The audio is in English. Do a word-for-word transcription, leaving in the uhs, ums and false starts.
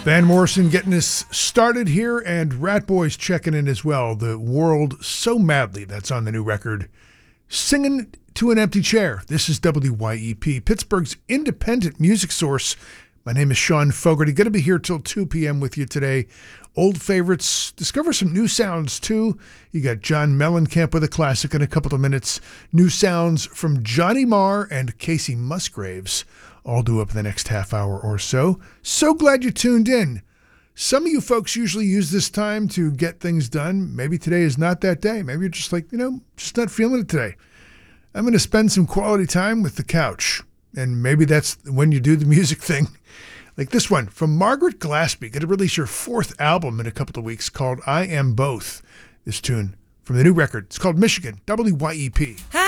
Van Morrison getting us started here, and Ratboys checking in as well. The World So Madly, that's on the new record. Singing to an Empty Chair. This is W Y E P, Pittsburgh's independent music source. My name is Sean Fogarty. Going to be here till two p.m. with you today. Old favorites. Discover some new sounds, too. You got John Mellencamp with a classic in a couple of minutes. New sounds from Johnny Marr and Casey Musgraves. All due up in the next half hour or so. So glad you tuned in. Some of you folks usually use this time to get things done. Maybe today is not that day. Maybe you're just like, you know, just not feeling it today. I'm going to spend some quality time with the couch. And maybe that's when you do the music thing. Like this one from Margaret Glaspie. Going to release her fourth album in a couple of weeks called I Am Both. This tune from the new record. It's called Michigan, W Y E P. Hi.